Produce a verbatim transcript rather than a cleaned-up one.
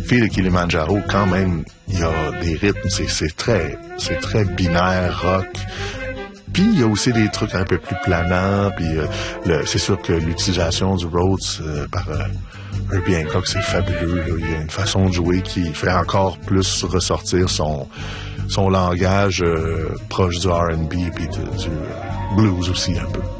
filles de Kilimanjaro, quand même, il y a des rythmes, c'est, c'est très, c'est très binaire, rock. Puis il y a aussi des trucs un peu plus planants, puis euh, le, c'est sûr que l'utilisation du Rhodes euh, par euh, Herbie Hancock, c'est fabuleux. Là. Il y a une façon de jouer qui fait encore plus ressortir son, son langage euh, proche du R and B puis du, du blues aussi un peu.